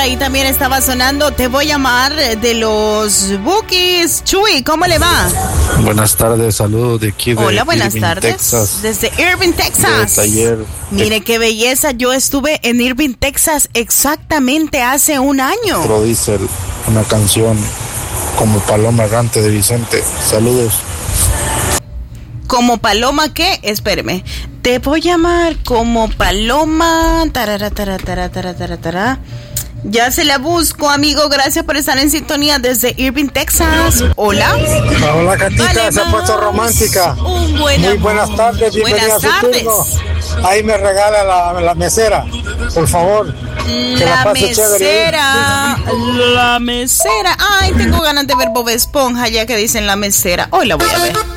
ahí también estaba sonando Te voy a amar de los Bookies. Chuy, ¿cómo le va? Buenas tardes, saludos de aquí de Hola, buenas Irving, tardes. Texas. Desde Irving, Texas. Taller. Mire qué belleza, yo estuve en Irving, Texas exactamente hace un año. Producer, una canción como Paloma Errante de Vicente. Saludos. ¿Como paloma qué? Espéreme. Te voy a amar como paloma. Tarara, tarara, tarara, tarara, tarara. Ya se la busco, amigo. Gracias por estar en sintonía desde Irving, Texas. Hola. Hola, Catita. Vale, Se ha puesto romántica. Muy buenas tardes. Bienvenida buenas a su turno. Ahí me regala la mesera, por favor. Que la pase chévere. La mesera. Ay, tengo ganas de ver Bob Esponja ya que dicen la mesera. Hoy la voy a ver.